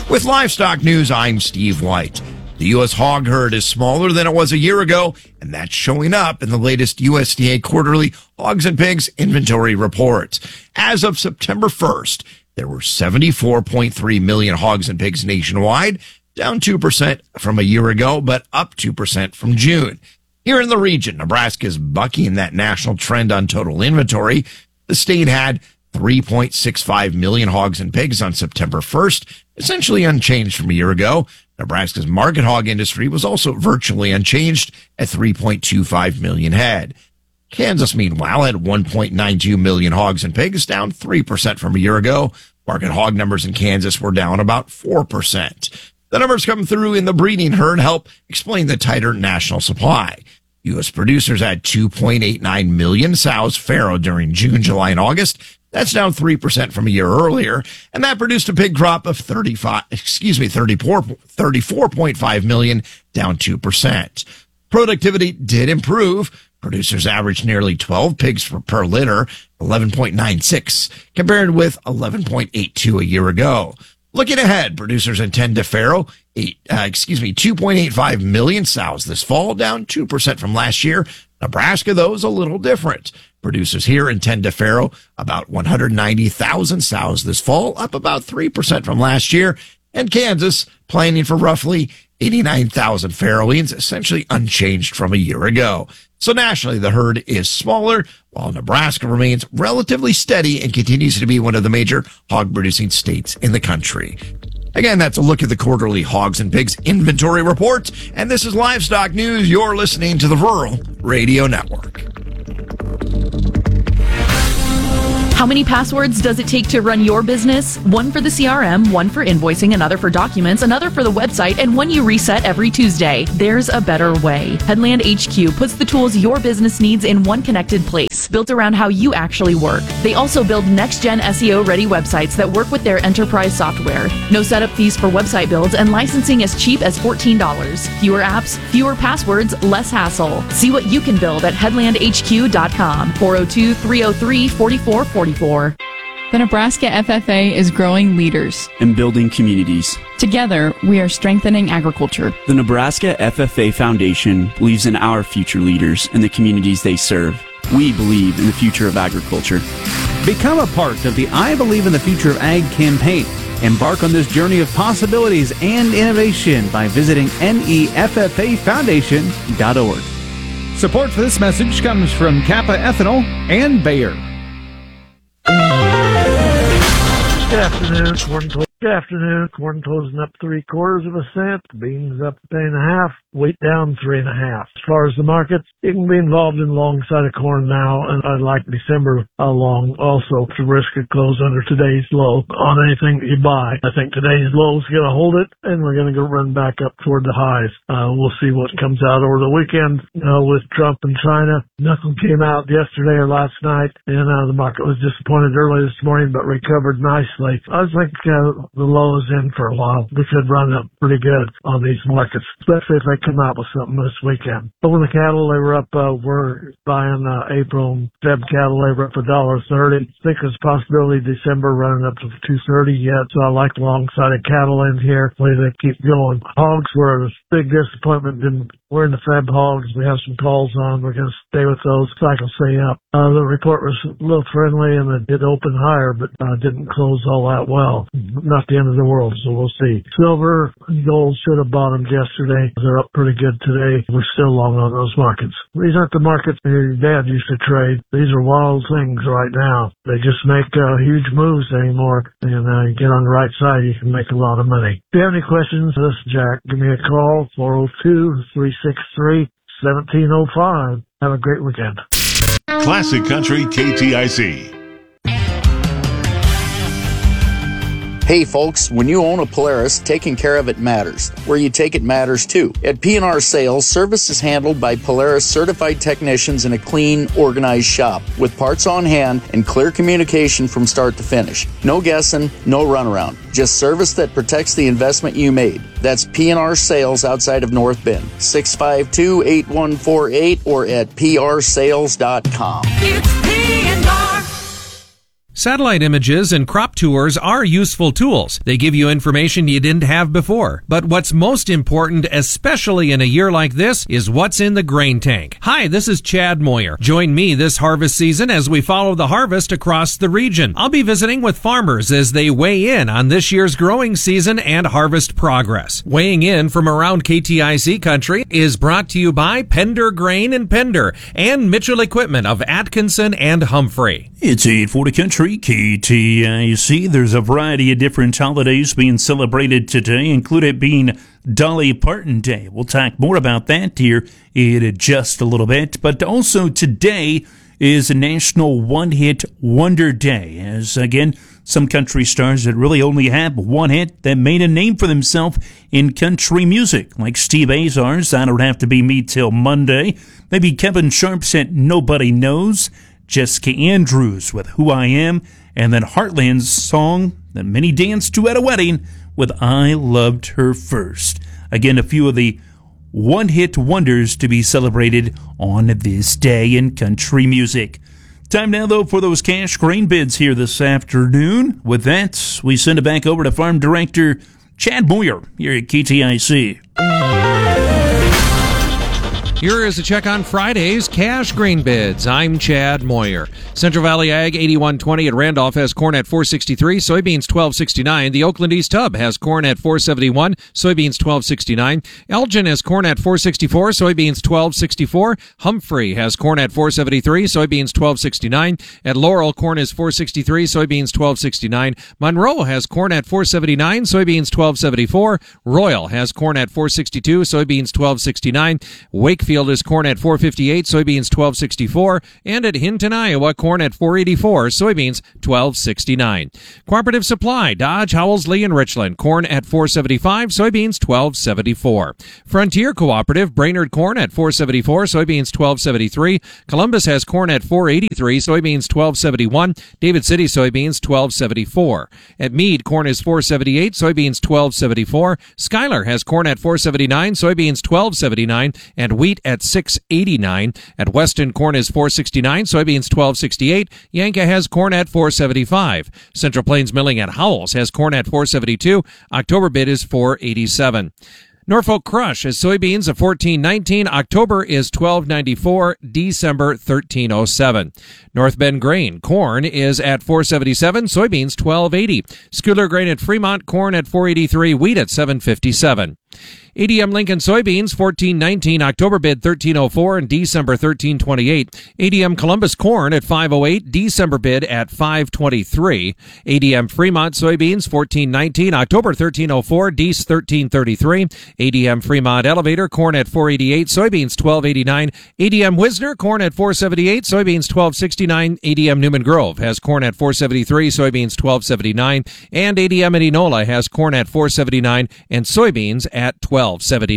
With livestock news, I'm Steve White. The U.S. hog herd is smaller than it was a year ago, and that's showing up in the latest USDA quarterly hogs and pigs inventory reports. As of September 1st, there were 74.3 million hogs and pigs nationwide, down 2% from a year ago, but up 2% from June. Here in the region, Nebraska is bucking that national trend on total inventory. The state had 3.65 million hogs and pigs on September 1st, essentially unchanged from a year ago. Nebraska's market hog industry was also virtually unchanged at 3.25 million head. Kansas, meanwhile, had 1.92 million hogs and pigs, down 3% from a year ago. Market hog numbers in Kansas were down about 4%. The numbers come through in the breeding herd help explain the tighter national supply. U.S. producers had 2.89 million sows farrow during June, July, and August. That's down 3% from a year earlier, and that produced a pig crop of 34.5 million, down 2%. Productivity did improve. Producers averaged nearly 12 pigs per litter, 11.96, compared with 11.82 a year ago. Looking ahead, producers intend to farrow 2.85 million sows this fall, down 2% from last year. Nebraska, though, is a little different. Producers here intend to farrow about 190,000 sows this fall, up about 3% from last year. And Kansas planning for roughly 89,000 farrowings, essentially unchanged from a year ago. So nationally, the herd is smaller, while Nebraska remains relatively steady and continues to be one of the major hog-producing states in the country. Again, that's a look at the quarterly hogs and pigs inventory report. And this is Livestock News. You're listening to the Rural Radio Network. How many passwords does it take to run your business? One for the CRM, one for invoicing, another for documents, another for the website, and one you reset every Tuesday. There's a better way. Headland HQ puts the tools your business needs in one connected place, built around how you actually work. They also build next-gen SEO-ready websites that work with their enterprise software. No setup fees for website builds, and licensing as cheap as $14. Fewer apps, fewer passwords, less hassle. See what you can build at headlandhq.com. 402-303-4444. The Nebraska FFA is growing leaders and building communities. Together, we are strengthening agriculture. The Nebraska FFA Foundation believes in our future leaders and the communities they serve. We believe in the future of agriculture. Become a part of the I Believe in the Future of Ag campaign. Embark on this journey of possibilities and innovation by visiting neffafoundation.org. Support for this message comes from Kappa Ethanol and Bayer. Good afternoon, corn closing up 0.75 cents, beans up 1.5, wheat down 3.5. As far as the markets, you can be involved in long side of corn now, and I'd like December long also to risk a close under today's low on anything that you buy. I think today's low is going to hold it, and we're going to go run back up toward the highs. We'll see what comes out over the weekend with Trump and China. Nothing came out yesterday or last night, and the market was disappointed early this morning, but recovered nicely. I think the low is in for a while. We could run up pretty good on these markets, especially if they come out with something this weekend. Over the cattle, they were up. We're buying April Feb cattle. They were up $1.30. I think there's a possibility December running up to $2.30 yet. So I like long-sided cattle in here. Way they keep going. Hogs were a big disappointment. We're in the Feb hogs. We have some calls on. We're going to stay with those. Cycle stay up. The report was a little friendly and it did open higher, but didn't close all that well. Not the end of the world, so we'll see. Silver and gold should have bottomed yesterday. They're up pretty good today. We're still long on those markets. These aren't the markets that your dad used to trade. These are wild things right now. They just make huge moves anymore. And you get on the right side, you can make a lot of money. If you have any questions, this is Jack. Give me a call, 402-363-1705. Have a great weekend. Classic Country KTIC. Hey folks, when you own a Polaris, taking care of it matters. Where you take it matters too. At P&R Sales, service is handled by Polaris certified technicians in a clean, organized shop with parts on hand and clear communication from start to finish. No guessing, no runaround. Just service that protects the investment you made. That's P&R Sales outside of North Bend. 652-8148 or at prsales.com. It's P&R. Satellite images and crop tours are useful tools. They give you information you didn't have before. But what's most important, especially in a year like this, is what's in the grain tank. Hi, this is Chad Moyer. Join me this harvest season as we follow the harvest across the region. I'll be visiting with farmers as they weigh in on this year's growing season and harvest progress. Weighing in from around KTIC country is brought to you by Pender Grain and Pender and Mitchell Equipment of Atkinson and Humphrey. It's 840 Country, KTIC. There's a variety of different holidays being celebrated today, including being Dolly Parton Day. We'll talk more about that here in just a little bit. But also today is National One-Hit Wonder Day, as again, some country stars that really only have one hit that made a name for themselves in country music, like Steve Azar's I Don't Have to Be Me Till Monday, maybe Kevin Sharp's Nobody Knows, Jessica Andrews with Who I Am, and then Heartland's song that many danced to at a wedding with I Loved Her First. Again, a few of the one-hit wonders to be celebrated on this day in country music. Time now, though, for those cash grain bids here this afternoon. With that, we send it back over to Farm Director Chad Moyer here at KTIC. Here is a check on Friday's cash grain bids. I'm Chad Moyer. Central Valley Ag 8120 at Randolph has corn at $4.63, soybeans $12.69. The Oakland East Hub has corn at $4.71, soybeans $12.69. Elgin has corn at $4.64, soybeans $12.64. Humphrey has corn at $4.73, soybeans $12.69. At Laurel, corn is $4.63, soybeans $12.69. Monroe has corn at $4.79, soybeans $12.74. Royal has corn at $4.62, soybeans $12.69. Wakefield is corn at $4.58, soybeans $12.64, and at Hinton, Iowa, corn at $4.84, soybeans $12.69. Cooperative Supply, Dodge, Howells, Lee, and Richland, corn at $4.75, soybeans $12.74. Frontier Cooperative, Brainerd, corn at $4.74, soybeans $12.73. Columbus has corn at $4.83, soybeans $12.71. David City soybeans $12.74. At Meade, corn is $4.78, soybeans $12.74. Schuyler has corn at $4.79, soybeans $12.79, and wheat at $6.89. At Weston, corn is $4.69, soybeans $12.68. Yanka has corn at $4.75. Central Plains Milling at Howells has corn at $4.72. October bid is $4.87. Norfolk Crush is soybeans at $14.19. October is $12.94. December $13.07. North Bend Grain corn is at $4.77. Soybeans $12.80. Schuyler Grain at Fremont corn at $4.83. Wheat at $7.57. ADM Lincoln soybeans $14.19, October bid $13.04 and December $13.28. ADM Columbus corn at $5.08, December bid at $5.23. ADM Fremont soybeans $14.19, October $13.04, Dec $13.33. ADM Fremont Elevator corn at $4.88, soybeans $12.89. ADM Wisner corn at $4.78, soybeans $12.69. ADM Newman Grove has corn at $4.73, soybeans $12.79, and ADM Enola has corn at $4.79 and soybeans at $12.79.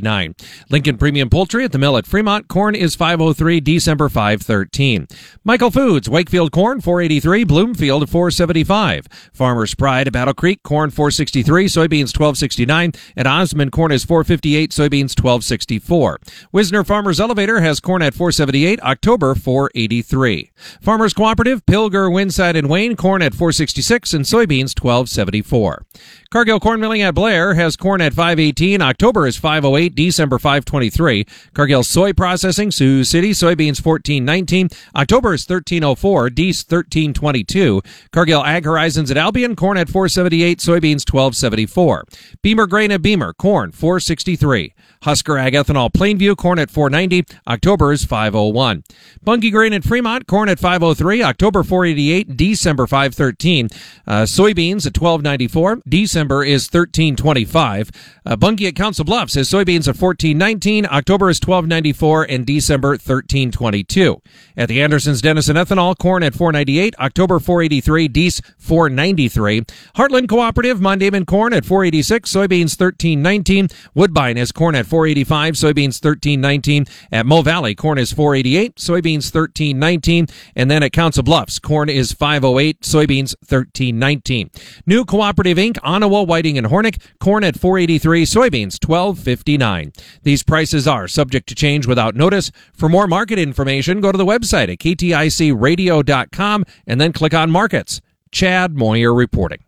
Lincoln Premium Poultry at the mill at Fremont corn is $5.03, December $5.13. Michael Foods Wakefield corn $4.83, Bloomfield $4.75. Farmers Pride at Battle Creek corn $4.63, soybeans $12.69. At Osmond corn is $4.58, soybeans $12.64. Wisner Farmers Elevator has corn at $4.78, October $4.83. Farmers Cooperative Pilger, Winside, and Wayne corn at $4.66 and soybeans $12.74. Cargill Corn Milling at Blair has corn at $5.18, October is $5.08, December $5.23. Cargill Soy Processing, Sioux City, soybeans $14.19, October is $13.04, Dec $13.22. Cargill Ag Horizons at Albion, corn at $4.78, soybeans $12.74. Beamer Grain at Beamer, corn $4.63. Husker Ag Ethanol Plainview, corn at $4.90, October is $5.01. Bunge Grain at Fremont, corn at $5.03, October $4.88, December $5.13. Soybeans at $12.94, December is $13.25. Bunge at Council Bluffs says soybeans at $14.19, October is $12.94, and December $13.22. At the Andersons Denison Ethanol, corn at $4.98, October $4.83, Dec $4.93. Heartland Cooperative Mondayman corn at $4.86, soybeans $13.19. Woodbine has corn at $4.85, soybeans $13.19. At Mo Valley, corn is $4.88, soybeans $13.19. And then at Council Bluffs, corn is $5.08, soybeans $13.19. New Cooperative Inc., Ottawa, Whiting, and Hornick, corn at $4.83, soybeans $12.59. These prices are subject to change without notice. For more market information, go to the website at kticradio.com and then click on Markets. Chad Moyer reporting.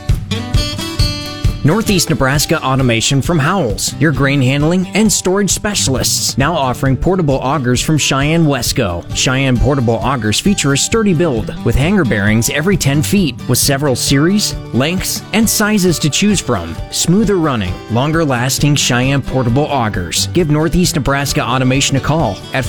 Northeast Nebraska Automation from Howells, your grain handling and storage specialists. Now offering portable augers from Cheyenne Wesco. Cheyenne portable augers feature a sturdy build with hanger bearings every 10 feet with several series, lengths, and sizes to choose from. Smoother running, longer lasting Cheyenne portable augers. Give Northeast Nebraska Automation a call at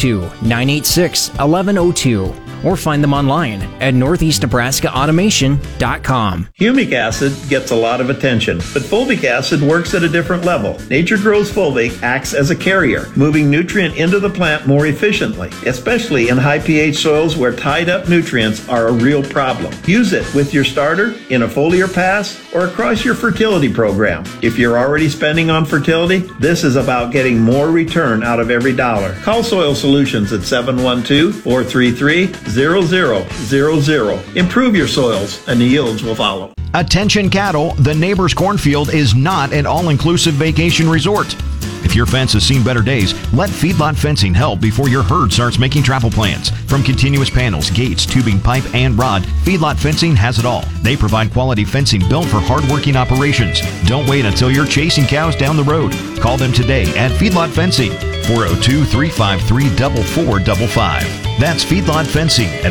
402-986-1102 or find them online at northeastnebraskaautomation.com. Humic acid gets a lot of attention, but fulvic acid works at a different level. Nature Grows Fulvic acts as a carrier, moving nutrient into the plant more efficiently, especially in high pH soils where tied up nutrients are a real problem. Use it with your starter, in a foliar pass, or across your fertility program. If you're already spending on fertility, this is about getting more return out of every dollar. Call Soil Solutions at 712-433-0000. Improve your soils and the yields will follow. Attention cattle, the neighbor's cornfield is not an all-inclusive vacation resort. If your fence has seen better days, let Feedlot Fencing help before your herd starts making travel plans. From continuous panels, gates, tubing, pipe, and rod, Feedlot Fencing has it all. They provide quality fencing built for hard-working operations. Don't wait until you're chasing cows down the road. Call them today at Feedlot Fencing, 402-353-4455. That's Feedlot Fencing at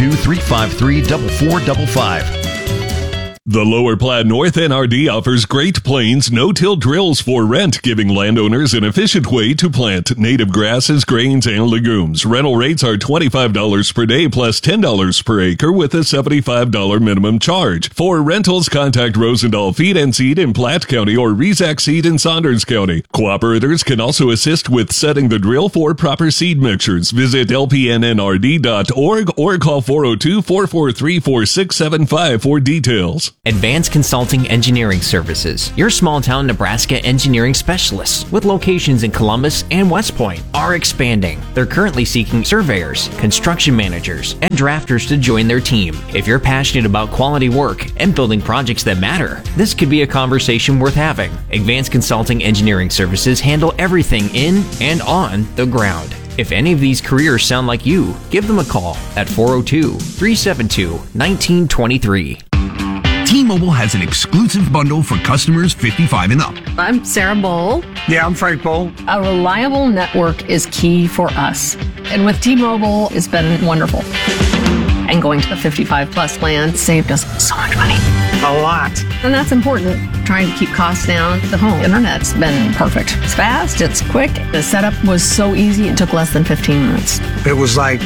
402-353-4455. The Lower Platte North NRD offers Great Plains no-till drills for rent, giving landowners an efficient way to plant native grasses, grains, and legumes. Rental rates are $25 per day plus $10 per acre with a $75 minimum charge. For rentals, contact Rosendahl Feed and Seed in Platte County or Rezac Seed in Saunders County. Cooperators can also assist with setting the drill for proper seed mixtures. Visit lpnnrd.org or call 402-443-4675 for details. Advanced Consulting Engineering Services, your small-town Nebraska engineering specialists with locations in Columbus and West Point, are expanding. They're currently seeking surveyors, construction managers, and drafters to join their team. If you're passionate about quality work and building projects that matter, this could be a conversation worth having. Advanced Consulting Engineering Services handle everything in and on the ground. If any of these careers sound like you, give them a call at 402-372-1923. T-Mobile has an exclusive bundle for customers 55 and up. I'm Sarah Bowl. Yeah, I'm Frank Bowl. A reliable network is key for us. And with T-Mobile, it's been wonderful. And going to the 55 plus plan saved us so much money. A lot. And that's important. Trying to keep costs down. The home internet's been perfect. It's fast, it's quick. The setup was so easy, it took less than 15 minutes. It was like,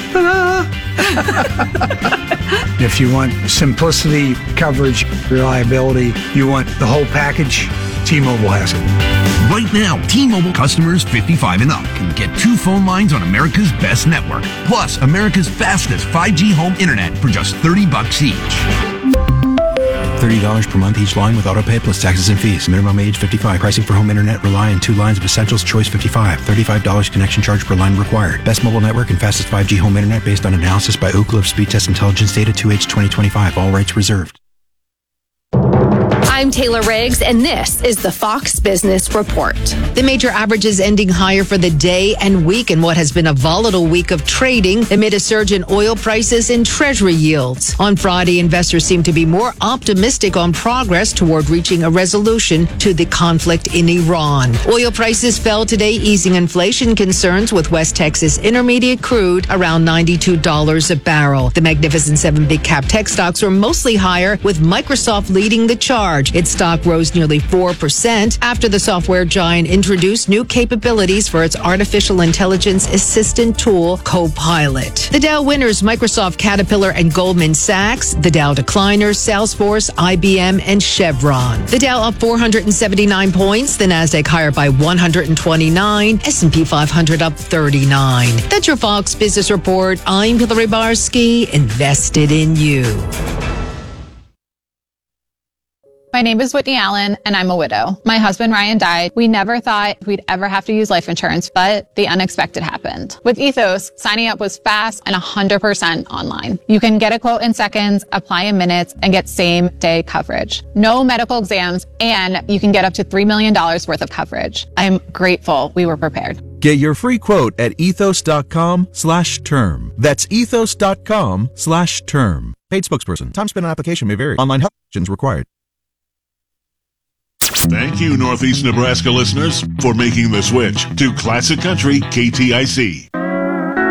If you want simplicity, coverage, reliability, you want the whole package, T-Mobile has it. Right now, T-Mobile customers 55 and up can get 2 phone lines on America's best network, plus America's fastest 5G home internet for just $30 each. $30 per month each line with autopay plus taxes and fees. Minimum age 55. Pricing for home internet rely on 2 lines of Essentials Choice 55. $35 connection charge per line required. Best mobile network and fastest 5G home internet based on analysis by Ookla of Speed Test Intelligence data 2H 2025. All rights reserved. I'm Taylor Riggs, and this is the Fox Business Report. The major averages ending higher for the day and week in what has been a volatile week of trading amid a surge in oil prices and treasury yields. On Friday, investors seem to be more optimistic on progress toward reaching a resolution to the conflict in Iran. Oil prices fell today, easing inflation concerns with West Texas Intermediate crude around $92 a barrel. The Magnificent 7 big cap tech stocks were mostly higher, with Microsoft leading the charge. Its stock rose nearly 4% after the software giant introduced new capabilities for its artificial intelligence assistant tool, Copilot. The Dow winners, Microsoft, Caterpillar, and Goldman Sachs. The Dow decliners, Salesforce, IBM, and Chevron. The Dow up 479 points. The Nasdaq higher by 129. S&P 500 up 39. That's your Fox Business Report. I'm Hillary Barsky, invested in you. My name is Whitney Allen, and I'm a widow. My husband, Ryan, died. We never thought we'd ever have to use life insurance, but the unexpected happened. With Ethos, signing up was fast and 100% online. You can get a quote in seconds, apply in minutes, and get same-day coverage. No medical exams, and you can get up to $3 million worth of coverage. I'm grateful we were prepared. Get your free quote at ethos.com/term. That's ethos.com/term. Paid spokesperson. Time spent on application may vary. Online help options required. Thank you, Northeast Nebraska listeners, for making the switch to Classic Country KTIC.